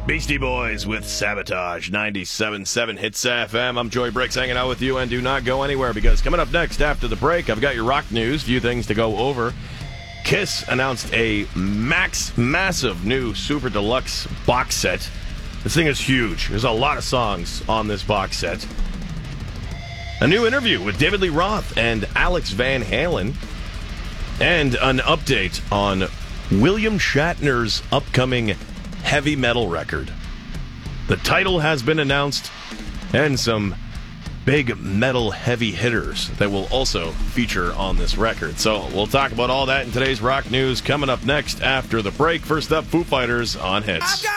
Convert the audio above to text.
Beastie Boys with Sabotage, 97.7 Hits FM. I'm Joey Bricks hanging out with you, and do not go anywhere because coming up next after the break, I've got your rock news, few things to go over. Kiss announced a massive new Super Deluxe box set. This thing is huge. There's a lot of songs on this box set. A new interview with David Lee Roth and Alex Van Halen. And an update on William Shatner's upcoming heavy metal record. The title has been announced, and some big metal heavy hitters that will also feature on this record. So we'll talk about all that in today's rock news coming up next after the break. First up, Foo Fighters on Hits.